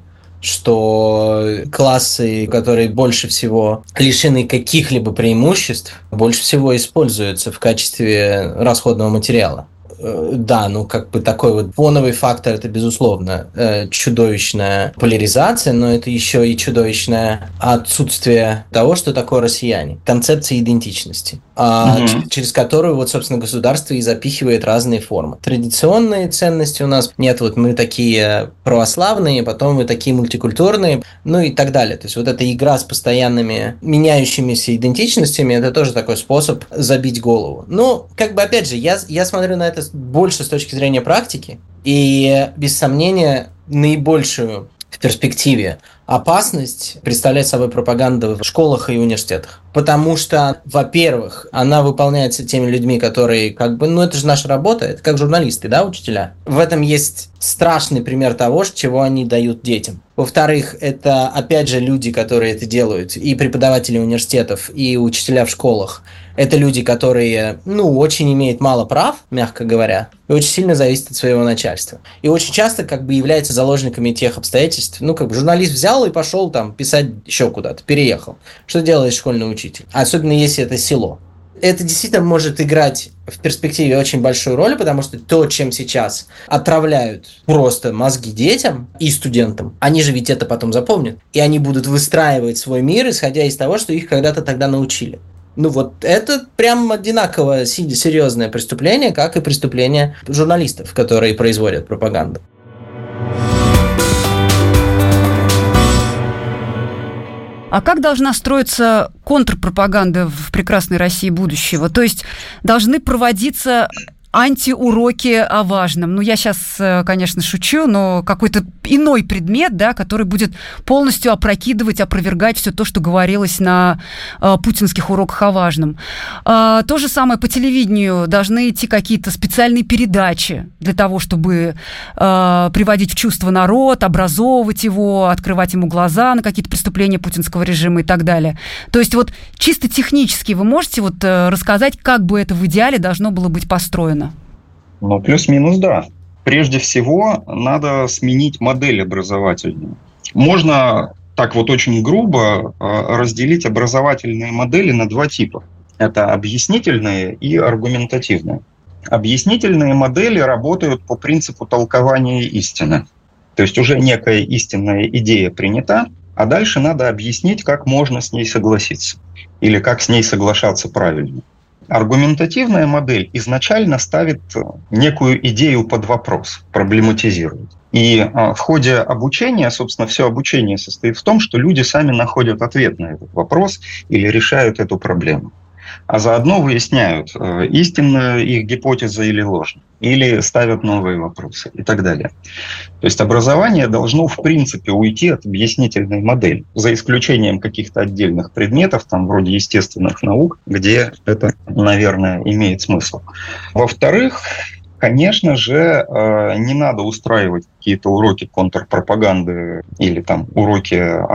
что классы, которые больше всего лишены каких-либо преимуществ, больше всего используются в качестве расходного материала. Да, такой вот фоновый фактор, это, безусловно, чудовищная поляризация, но это еще и чудовищное отсутствие того, что такое россияне. Концепция идентичности, через которую, вот, собственно, государство и запихивает разные формы. Традиционные ценности у нас нет, вот мы такие православные, потом мы такие мультикультурные, ну и так далее. То есть вот эта игра с постоянными меняющимися идентичностями, это тоже такой способ забить голову. Ну, опять же, я смотрю на это больше с точки зрения практики, и, без сомнения, наибольшую в перспективе опасность представляет собой пропаганда в школах и университетах. Потому что, во-первых, она выполняется теми людьми, которые это же наша работа, это как журналисты, да, учителя. В этом есть страшный пример того, чего они дают детям. Во-вторых, это, опять же, люди, которые это делают, и преподаватели университетов, и учителя в школах. Это люди, которые, очень имеют мало прав, мягко говоря, и очень сильно зависят от своего начальства. И очень часто являются заложниками тех обстоятельств. Журналист взял и пошел писать еще куда-то, переехал. Что делает школьный учитель? Особенно если это село. Это действительно может играть в перспективе очень большую роль, потому что то, чем сейчас отравляют просто мозги детям и студентам, они же ведь это потом запомнят. И они будут выстраивать свой мир, исходя из того, что их когда-то тогда научили. Это прям одинаково серьезное преступление, как и преступление журналистов, которые производят пропаганду. А как должна строиться контрпропаганда в прекрасной России будущего? То есть должны проводиться антиуроки о важном. Я сейчас, конечно, шучу, но какой-то иной предмет, да, который будет полностью опровергать все то, что говорилось на путинских уроках о важном. То же самое по телевидению. Должны идти какие-то специальные передачи для того, чтобы приводить в чувство народ, образовывать его, открывать ему глаза на какие-то преступления путинского режима и так далее. То есть чисто технически вы можете рассказать, как бы это в идеале должно было быть построено? Плюс-минус, да. Прежде всего, надо сменить модель образовательную. Можно так очень грубо разделить образовательные модели на два типа. Это объяснительные и аргументативные. Объяснительные модели работают по принципу толкования истины. То есть уже некая истинная идея принята, а дальше надо объяснить, как можно с ней согласиться или как с ней соглашаться правильно. Аргументативная модель изначально ставит некую идею под вопрос, проблематизирует. И в ходе обучения, собственно, все обучение состоит в том, что люди сами находят ответ на этот вопрос или решают эту проблему. А заодно выясняют, истинна их гипотеза или ложна, или ставят новые вопросы и так далее. То есть образование должно, в принципе, уйти от объяснительной модели, за исключением каких-то отдельных предметов, вроде естественных наук, где это, наверное, имеет смысл. Во-вторых, конечно же, не надо устраивать какие-то уроки контрпропаганды или там уроки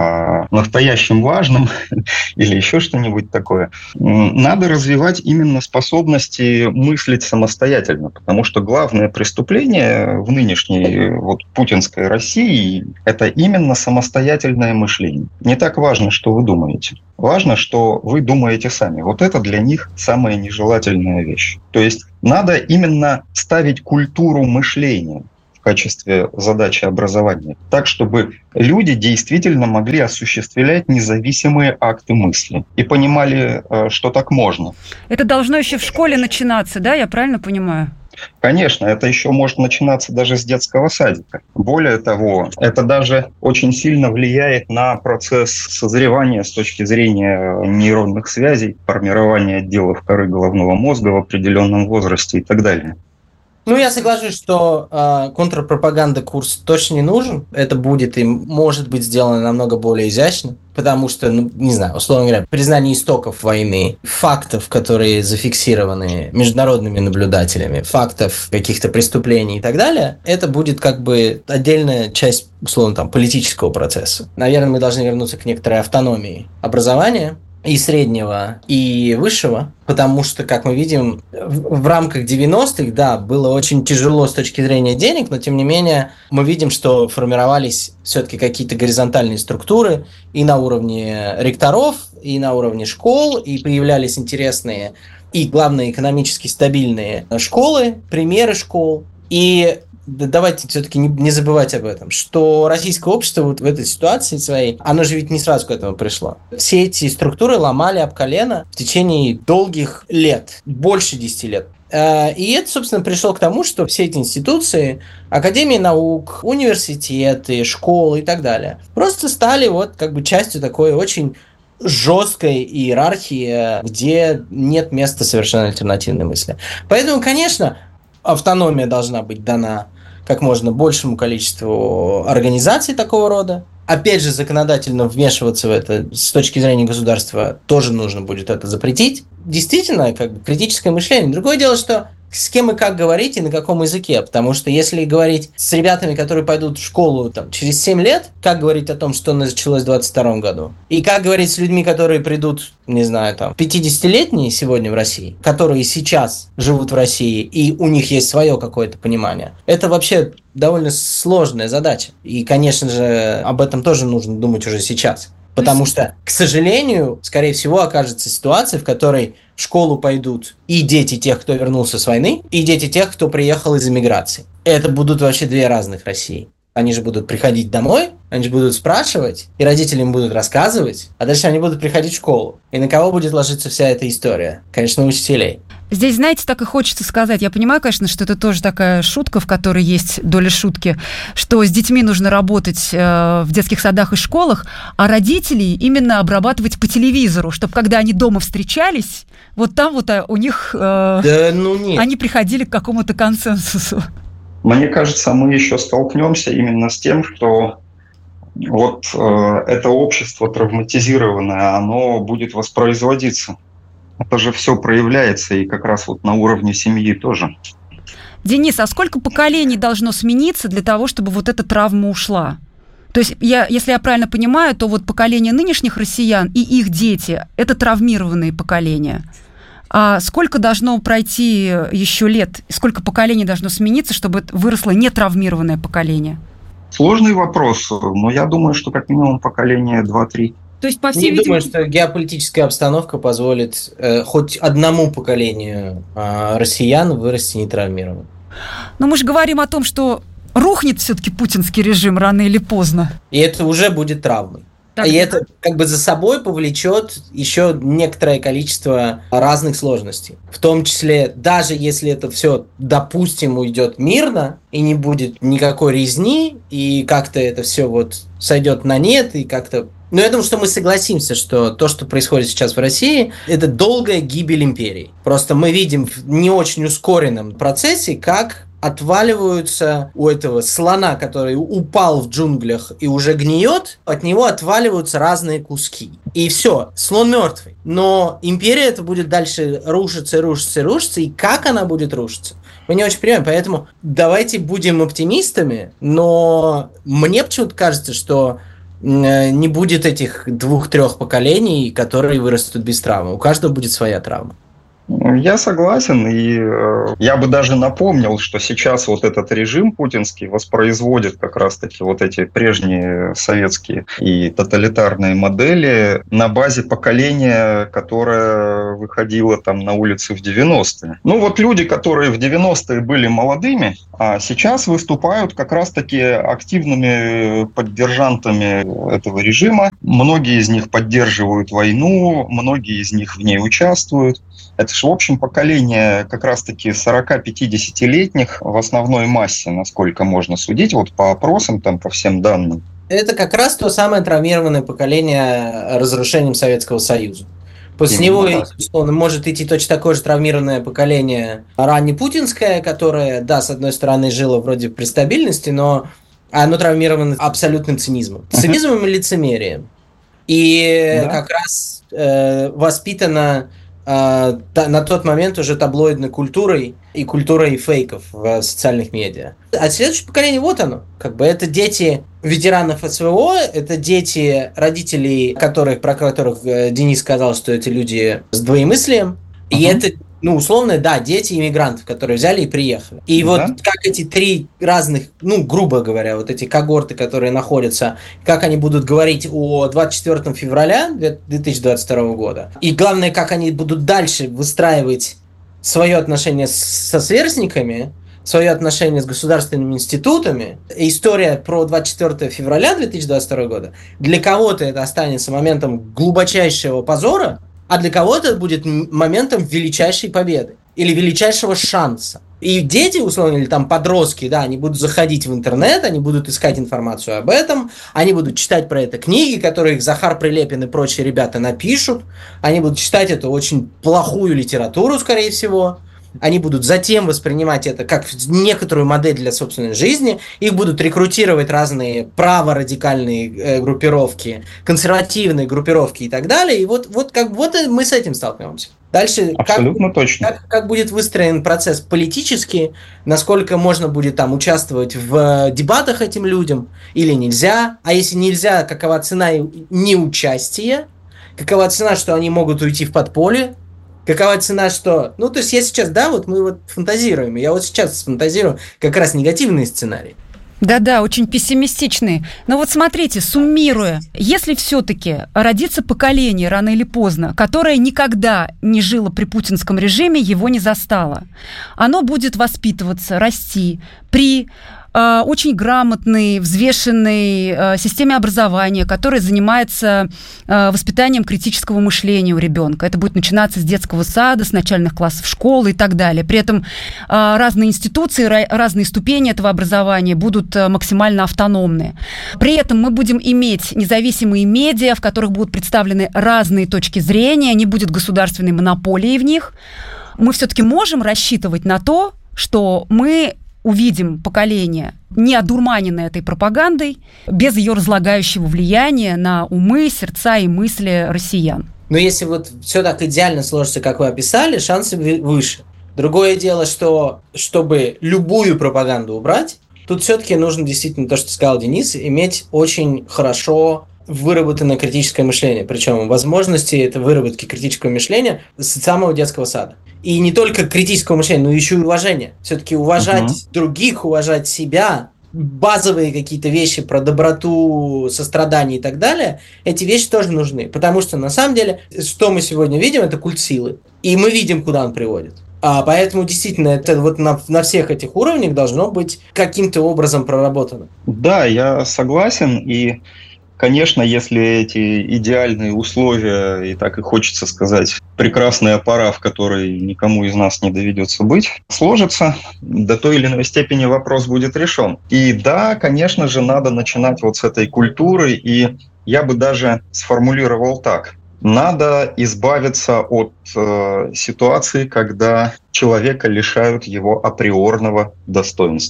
о настоящем важном или еще что-нибудь такое. Надо развивать именно способности мыслить самостоятельно, потому что главное преступление в нынешней путинской России – это именно самостоятельное мышление. Не так важно, что вы думаете. Важно, что вы думаете сами. Вот это для них самая нежелательная вещь. То есть надо именно ставить культуру мышления в качестве задачи образования, так, чтобы люди действительно могли осуществлять независимые акты мысли и понимали, что так можно. Это должно еще в школе начинаться, да? Я правильно понимаю? Конечно, это еще может начинаться даже с детского садика. Более того, это даже очень сильно влияет на процесс созревания с точки зрения нейронных связей, формирования отделов коры головного мозга в определенном возрасте и так далее. Я соглашусь, что контрпропаганда курс точно не нужен. Это будет и может быть сделано намного более изящно, потому что, условно говоря, признание истоков войны, фактов, которые зафиксированы международными наблюдателями, фактов каких-то преступлений и так далее, это будет как бы отдельная часть, условно, политического процесса. Наверное, мы должны вернуться к некоторой автономии образования, и среднего, и высшего, потому что, как мы видим, в рамках 90-х, было очень тяжело с точки зрения денег, но, тем не менее, мы видим, что формировались все-таки какие-то горизонтальные структуры и на уровне ректоров, и на уровне школ, и появлялись интересные и, главное, экономически стабильные школы, примеры школ, и давайте все-таки не забывать об этом, что российское общество в этой ситуации своей, оно же ведь не сразу к этому пришло. Все эти структуры ломали об колено в течение долгих лет, больше 10 лет. И это, собственно, пришло к тому, что все эти институции, академии наук, университеты, школы и так далее, просто стали частью такой очень жесткой иерархии, где нет места совершенно альтернативной мысли. Поэтому, конечно, автономия должна быть дана как можно большему количеству организаций такого рода. Опять же, законодательно вмешиваться в это с точки зрения государства тоже нужно будет это запретить. Действительно, критическое мышление. Другое дело, что с кем и как говорить и на каком языке, потому что если говорить с ребятами, которые пойдут в школу через 7 лет, как говорить о том, что началось в 22 году, и как говорить с людьми, которые придут, 50-летние сегодня в России, которые сейчас живут в России, и у них есть свое какое-то понимание, это вообще довольно сложная задача. И, конечно же, об этом тоже нужно думать уже сейчас. Потому что, к сожалению, скорее всего, окажется ситуация, в которой в школу пойдут и дети тех, кто вернулся с войны, и дети тех, кто приехал из эмиграции. Это будут вообще две разных России. Они же будут приходить домой, они же будут спрашивать, и родители им будут рассказывать, а дальше они будут приходить в школу. И на кого будет ложиться вся эта история? Конечно, на учителей. Здесь, знаете, так и хочется сказать. Я понимаю, конечно, что это тоже такая шутка, в которой есть доля шутки, что с детьми нужно работать в детских садах и школах, а родителей именно обрабатывать по телевизору, чтобы когда они дома встречались, там у них они приходили к какому-то консенсусу. Мне кажется, мы еще столкнемся именно с тем, что это общество травматизированное, оно будет воспроизводиться. Это же все проявляется и как раз на уровне семьи тоже. Денис, а сколько поколений должно смениться для того, чтобы эта травма ушла? То есть, если я правильно понимаю, то поколение нынешних россиян и их дети – это травмированные поколения. А сколько должно пройти еще лет, сколько поколений должно смениться, чтобы выросло нетравмированное поколение? Сложный вопрос, но я думаю, что как минимум поколение 2-3. То есть, по всей видимости... думаю, что геополитическая обстановка позволит хоть одному поколению россиян вырасти нетравмированным. Но мы же говорим о том, что рухнет все-таки путинский режим рано или поздно. И это уже будет травмой. И это за собой повлечет еще некоторое количество разных сложностей. В том числе, даже если это все, допустим, уйдет мирно, и не будет никакой резни, и как-то это все сойдет на нет, и как-то... Но я думаю, что мы согласимся, что то, что происходит сейчас в России, это долгая гибель империи. Просто мы видим в не очень ускоренном процессе, как отваливаются у этого слона, который упал в джунглях и уже гниет, от него отваливаются разные куски. И все, слон мертвый. Но империя это будет дальше рушиться, и как она будет рушиться? Мы не очень понимаем, поэтому давайте будем оптимистами, но мне почему-то кажется, что не будет этих 2-3 поколений, которые вырастут без травмы. У каждого будет своя травма. Я согласен, и я бы даже напомнил, что сейчас вот этот режим путинский воспроизводит как раз-таки вот эти прежние советские и тоталитарные модели на базе поколения, которое выходило там на улицы в 90-е. Ну вот люди, которые в 90-е были молодыми, а сейчас выступают как раз-таки активными поддержантами этого режима. Многие из них поддерживают войну, многие из них в ней участвуют. Это же, в общем, поколение как раз-таки 40-50-летних в основной массе, насколько можно судить, вот по опросам, там, по всем данным. Это как раз то самое травмированное поколение разрушением Советского Союза. После него, условно, может идти точно такое же травмированное поколение раннепутинское, которое, да, с одной стороны, жило вроде при стабильности, но оно травмировано абсолютным цинизмом. Цинизмом и лицемерием. И как раз воспитано на тот момент уже таблоидной культурой и культурой фейков в социальных медиа. А следующее поколение, вот оно. Как бы это дети ветеранов СВО, это дети родителей, про которых Денис сказал, что это люди с двоемыслием. И это, условно, да, дети иммигрантов, которые взяли и приехали. И вот как эти 3 разных, грубо говоря, вот эти когорты, которые находятся, как они будут говорить о 24 февраля 2022 года. И главное, как они будут дальше выстраивать свое отношение со сверстниками, свое отношение с государственными институтами. История про 24 февраля 2022 года для кого-то это останется моментом глубочайшего позора, а для кого-то это будет моментом величайшей победы или величайшего шанса. И дети, условно, или там подростки, да, они будут заходить в интернет, они будут искать информацию об этом, они будут читать про это книги, которые их Захар Прилепин и прочие ребята напишут, они будут читать эту очень плохую литературу, скорее всего, они будут затем воспринимать это как некоторую модель для собственной жизни, их будут рекрутировать разные праворадикальные группировки, консервативные группировки и так далее, и вот мы с этим столкнемся. Дальше, как будет выстроен процесс политически, насколько можно будет там участвовать в дебатах этим людям или нельзя, а если нельзя, какова цена неучастия, какова цена, что они могут уйти в подполье, какова цена, что... то есть я сейчас, мы фантазируем, я вот сейчас фантазирую как раз негативные сценарии. Да-да, очень пессимистичные. Но вот смотрите, суммируя, если все-таки родится поколение рано или поздно, которое никогда не жило при путинском режиме, его не застало, оно будет воспитываться, расти при очень грамотной, взвешенной системе образования, которая занимается воспитанием критического мышления у ребенка. Это будет начинаться с детского сада, с начальных классов школы и так далее. При этом разные институции, разные ступени этого образования будут максимально автономны. При этом мы будем иметь независимые медиа, в которых будут представлены разные точки зрения, не будет государственной монополии в них. Мы все-таки можем рассчитывать на то, что мы увидим поколение, не одурманенное этой пропагандой, без ее разлагающего влияния на умы, сердца и мысли россиян. Но если вот все так идеально сложится, как вы описали, шансы выше. Другое дело, что чтобы любую пропаганду убрать, тут все-таки нужно действительно то, что сказал Денис, иметь очень хорошо выработанное критическое мышление. Причем возможности этой выработки критического мышления с самого детского сада. И не только критического мышления, но еще и уважение. Все-таки уважать других, уважать себя, базовые какие-то вещи про доброту, сострадание и так далее, эти вещи тоже нужны. Потому что на самом деле, что мы сегодня видим, это культ силы. И мы видим, куда он приводит. Поэтому действительно это вот на всех этих уровнях должно быть каким-то образом проработано. Да, я согласен. И конечно, если эти идеальные условия, и так и хочется сказать, прекрасная пора, в которой никому из нас не доведется быть, сложится, до той или иной степени вопрос будет решен. И да, конечно же, надо начинать вот с этой культуры, и я бы даже сформулировал так. Надо избавиться от ситуации, когда человека лишают его априорного достоинства.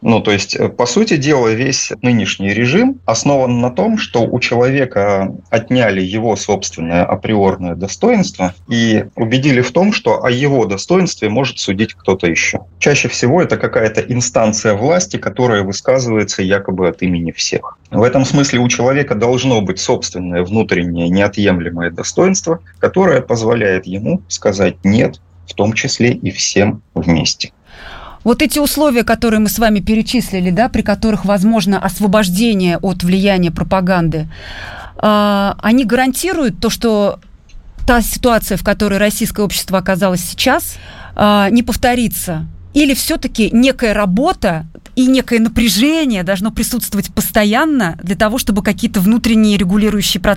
То есть, по сути дела, весь нынешний режим основан на том, что у человека отняли его собственное априорное достоинство и убедили в том, что о его достоинстве может судить кто-то еще. Чаще всего это какая-то инстанция власти, которая высказывается якобы от имени всех. В этом смысле у человека должно быть собственное внутреннее неотъемлемое достоинство, которое позволяет ему сказать «нет», в том числе и всем вместе. Вот эти условия, которые мы с вами перечислили, да, при которых возможно освобождение от влияния пропаганды, они гарантируют то, что та ситуация, в которой российское общество оказалось сейчас, не повторится? Или все-таки некая работа и некое напряжение должно присутствовать постоянно для того, чтобы какие-то внутренние регулирующие